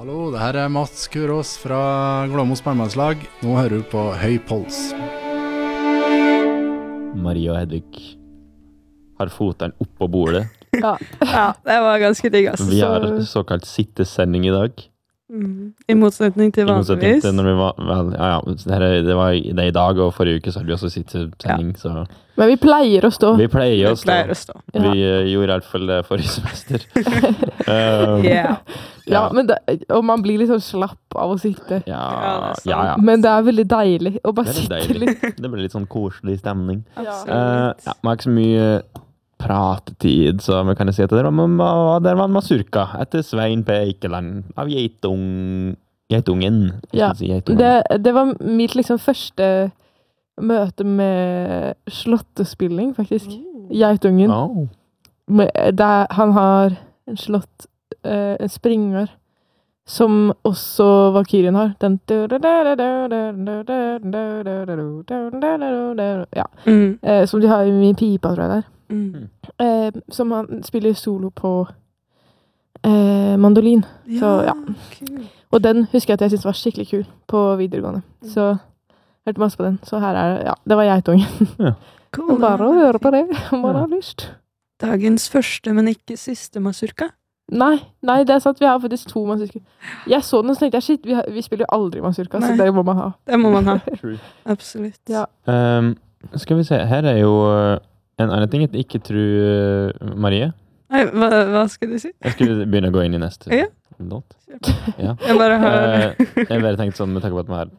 Hallo, det her Mats Kurås fra Glåmo Sparmannslag. Nå hører du på Høy Pols. Marie og Hedvig har fotene opp på bordet. Ja, det var ganske digg, altså. Vi har såkalt sittesending I dag. I motsetning til vanligvis. I motsetning til når vi var, det var det I dag, og forrige uke så hadde vi også sittesending, så... Men vi pleier å stå. Vi pleier å stå. Ja. Vi gjorde I hvert fall det forrige semester. Ja, men det, og man blir litt sånn slapp av å sitte. Ja. Men det veldig deilig å bare sitte litt. Det blir litt sånn koselig stemning. Absolutt. Man har ikke så mye pratetid, så vi kan si at det var en masurka etter Svein P. Eikeland av Geitungen. Ja, det var mitt liksom første møte med slottespilling, faktisk. Geitungen. Han har en slott, en springer, som også Valkyrien har. Den som de har I min pipa, tror jeg der. Som han spiller solo på mandolin. Så, og den husker jeg at jeg synes var skikkelig kul på videregående. Så hørte masse på den. Så her det. Det var Geitungen. Cool. Bare å høre på det, om man har lyst. Dagens første, men ikke siste masurka? Nei, det sant. Vi har faktisk 2 masurker. Jeg så den, så tenkte jeg, shit, vi spiller jo aldri masurka, så det må man ha. Det må man ha. Absolutt. Ja. Skal vi se, her jo en annen ting jeg ikke tror, Marie. Nei, hva skal du si? Jeg skulle begynne å gå inn I neste låt. Ja. Jeg bare har... jeg bare tenkt sånn med tanke på at vi har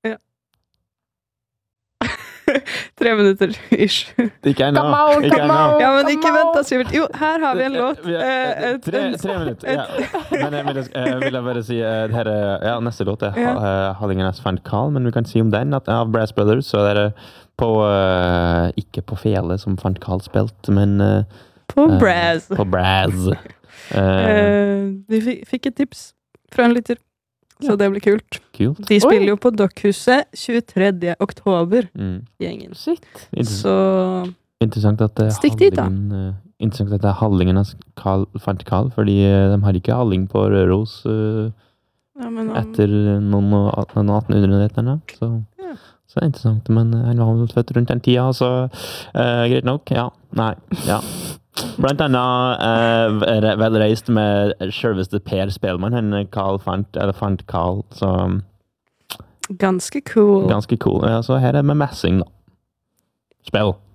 3 minutter, ish. Ikke ennå. Ja, men ikke vent da, Sivert. Jo, her har vi en låt. 3 minutter, ja. Men jeg vil bare si, her neste låt Hallingernes Fant Carl, men vi kan si om den, at av Brass Brothers, så det på, ikke på fele som Fant Carl spilt, men på Brass. På Brass. Vi fikk et tips fra en lytter. Så det blir kult. De spiller jo på Dokkhuset 23. oktober, gjengen. Shit. Så interessant at stikk dit da. Interessant at det Hallingernes Fant Carl, fordi de har ikke Halling på Røros etter noen 1800-talleterne. Så det interessant, men han var født rundt den tida, så greit nok, Blant annet vel reist med selveste Per Spelman, Carl Fant Carl, så ganske cool. Ja, så her med messing da. Spill.